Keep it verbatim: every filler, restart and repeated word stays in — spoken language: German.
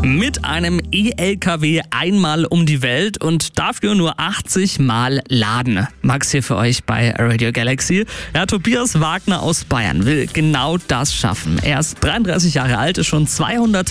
Mit einem E-L K W einmal um die Welt und dafür nur achtzig Mal laden. Max hier für euch bei Radio Galaxy. Ja, Tobias Wagner aus Bayern will genau das schaffen. Er ist dreiunddreißig Jahre alt, ist schon zweihundert